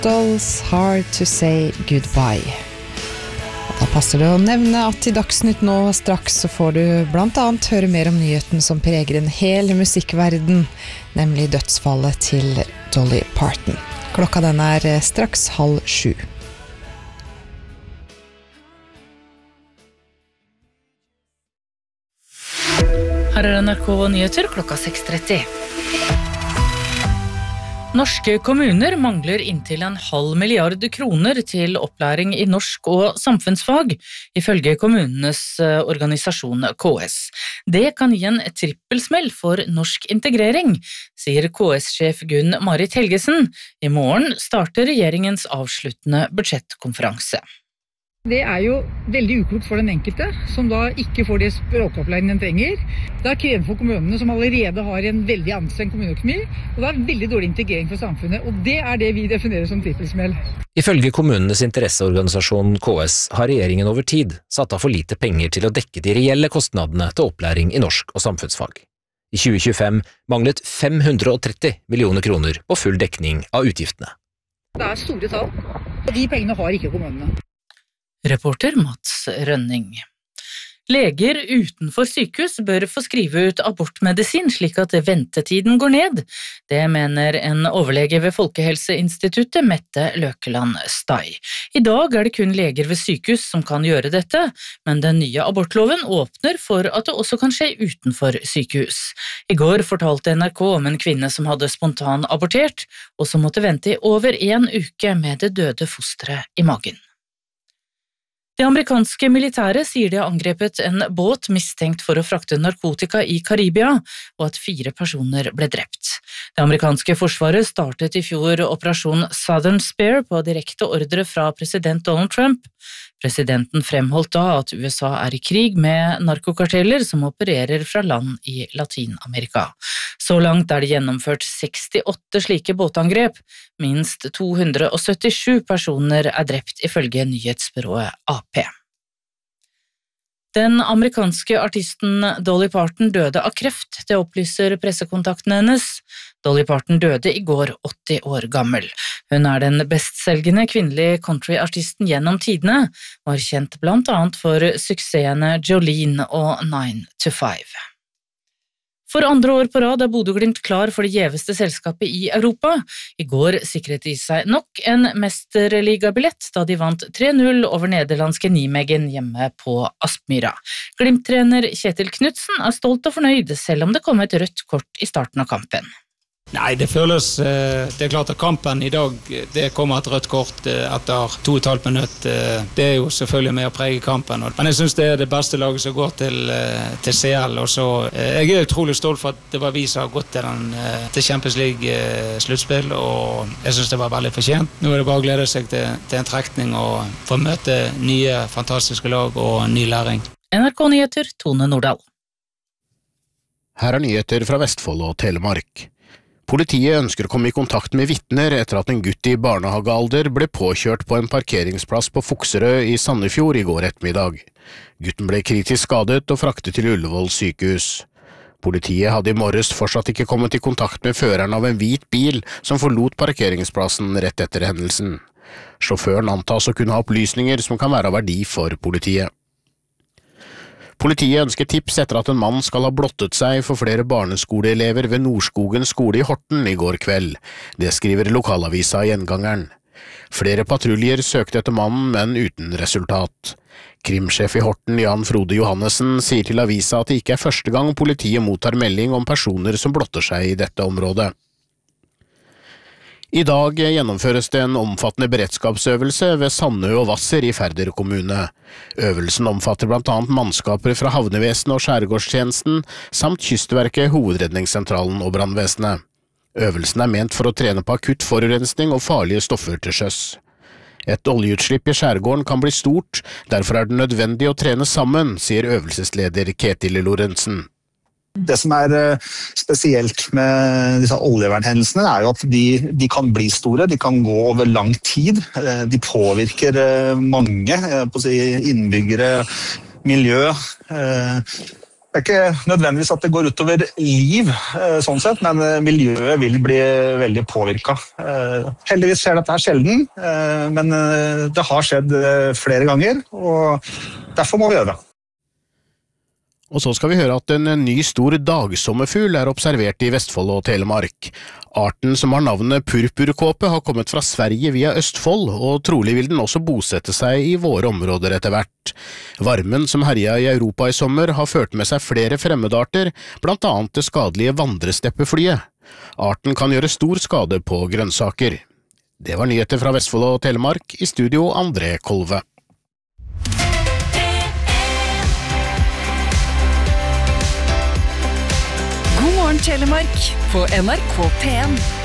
Dolls Hard to Say Goodbye. Da passer det å nevne at i Dagsnytt nå straks så får du blant annet høre mer om nyheten som preger en hel musikkverden, nemlig dødsfallet til Dolly Parton. Klokka den straks 6:30. Her NRK Nyheter klokka 6:30. Norske kommuner mangler inntil 0,5 milliard kroner til opplæring i norsk og samfunnsfag, ifølge kommunenes organisasjon KS. Det kan gi en trippelsmell for norsk integrering, sier KS-sjef Gunn Marit Helgesen. I morgen starter regjeringens avsluttende budsjettkonferanse. Det jo veldig uklokt for den enkelte, som da ikke får det språkopplæringen den trenger. Det krevende for kommunene, som allerede har en veldig anstrengt kommuneøkonomi, og det veldig dårlig integrering for samfunnet, og det det vi definerer som trippelsmell. Ifølge kommunenes interesseorganisasjon KS har regjeringen over tid satt av for lite penger til å dekke de reelle kostnadene til opplæring i norsk og samfunnsfag. I 2025 manglet 530 millioner kroner på full dekning av utgiftene. Det store tall, og de pengene har ikke kommunene. Reporter Mats Rønning. Leger utenfor sykehus bør få skrive ut abortmedisin slik at ventetiden går ned. Det mener en overlege ved Folkehelseinstituttet, Mette Løkeland Stay. I dag det kun leger ved sykehus som kan gjøre dette, men den nye abortloven åpner for at det også kan skje utenfor sykehus. I går fortalte NRK om en kvinne som hadde spontan abortert, og som måtte vente i over 1 uke med det døde fosteret i magen. Det amerikanske militæret sier de har angrepet en båt mistenkt for å frakte narkotika i Karibia, og at 4 personer ble drept. Det amerikanske forsvaret startet i fjor operasjon Southern Spear på direkte ordre fra president Donald Trump. Presidenten fremholdt da at USA i krig med narkokarteller som opererer fra land i Latin-Amerika. Så langt det gjennomført 68 slike båtangrep, minst 277 personer drept ifølge nyhetsbyrået AP. Den amerikanske artisten Dolly Parton døde av kreft, det opplyser pressekontakten hennes. Dolly Parton døde i går 80 år gammel. Hun den bestselgende kvinnelige countryartisten gjennom tidene, var kjent blant annet for suksessene Jolene og 9 to 5. For andre år på rad Bodø Glimt klar for det gjeveste selskapet i Europa. I går sikret de seg nok en mesterligabillett da de vant 3-0 over nederlandske Nijmegen hjemme på Aspmyra. Glimt-trener Kjetil Knutsen stolt og fornøyd, selv om det kom et rødt kort i starten av kampen. Nei, det føles, det klart at kampen i dag, det kommer et rødt kort etter 2,5 minutter. Det jo selvfølgelig med å prege kampen, men jeg synes det det beste laget som går til CL, og så jeg utrolig stolt for at det var vi som har gått til Champions League-sluttspill, og jeg synes det var veldig fortjent. Nå det bare å glede seg til en trekning og få møte nye fantastiske lag og ny læring. NRK Nyheter, Tone Nordahl. Her nyheter fra Vestfold og Telemark. Politiet ønsker å komme i kontakt med vitner etter at en gutt i barnehagealder ble påkjørt på en parkeringsplass på Fukserød i Sandefjord i går ettermiddag. Gutten ble kritisk skadet og fraktet til Ullevål sykehus. Politiet hadde i morges fortsatt ikke kommet i kontakt med føreren av en hvit bil som forlot parkeringsplassen rett etter hendelsen. Sjåføren antas å kunne ha opplysninger som kan være av verdi for politiet. Politiet ønsker tips etter at en mann skal ha blottet seg for flere barneskoleelever ved Nordskogen skole i Horten i går kveld. Det skriver lokalavisa Gjengangeren. Flere patruljer søkte etter mannen, men uten resultat. Krimsjef i Horten, Jan Frode Johannessen, sier til avisa at det ikke første gang politiet mottar melding om personer som blotter seg i dette området. I dag gjennomføres det en omfattende beredskapsøvelse ved Sandø og Hvasser i Færder kommune. Øvelsen omfatter blant annet mannskaper fra havnevesenet og skjærgårdstjenesten, samt Kystverket, Hovedredningssentralen og brannvesenet. Øvelsen ment for å trene på akutt forurensning og farlige stoffer til sjøs. Et oljeutslipp i skjærgården kan bli stort, derfor det nødvendig å trene sammen, sier øvelsesleder Ketil Lorentzen. Det som spesielt med disse oljevernhendelsene jo at de kan bli store, de kan gå over lang tid, de påvirker mange innbyggere, miljø, Det ikke nødvendigvis at det går utover liv, sånn sett, men miljøet vil bli veldig påvirket. Heldigvis skjer dette her sjelden, men det har skjedd flere ganger, og derfor må vi gjøre det. Og så skal vi høre at en ny stor dagsommerfugl observert I Vestfold og Telemark. Arten som har navnet purpurkåpe har kommet fra Sverige via Østfold, og trolig vil den også bosette seg I våre områder etter hvert. Varmen som herjet I Europa I sommer har ført med seg flere fremmedarter, blant annet det skadelige vandresteppeflyet. Arten kan gjøre stor skade på grønnsaker. Det var nyheter fra Vestfold og Telemark, I studio André Kolve. God morgen Telemark på NRK P1.